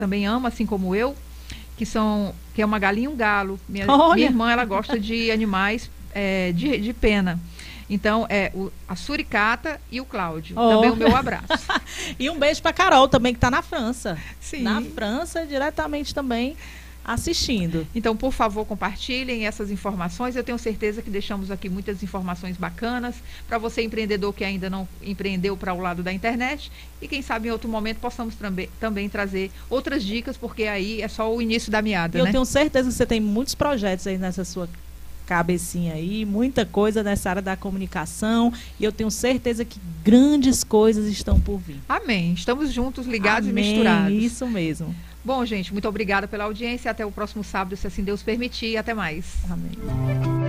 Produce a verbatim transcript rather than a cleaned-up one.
também ama, assim como eu, que são que é uma galinha e um galo. Minha, Olha! minha irmã, ela gosta de animais é, de, de pena. Então, é o, a Suricata e o Cláudio. Oh. Também o meu abraço. E um beijo pra Carol também, que tá na França. Sim. Na França, diretamente também assistindo. Então, por favor, compartilhem essas informações. Eu tenho certeza que deixamos aqui muitas informações bacanas para você, empreendedor que ainda não empreendeu para o lado da internet. E quem sabe em outro momento possamos também, também trazer outras dicas, porque aí é só o início da meada, E eu né? tenho certeza que você tem muitos projetos aí nessa sua cabecinha aí, muita coisa nessa área da comunicação. E eu tenho certeza que grandes coisas estão por vir. Amém. Estamos juntos, ligados Amém, e misturados. Isso mesmo. Bom, gente, muito obrigada pela audiência. Até o próximo sábado, se assim Deus permitir. Até mais. Amém.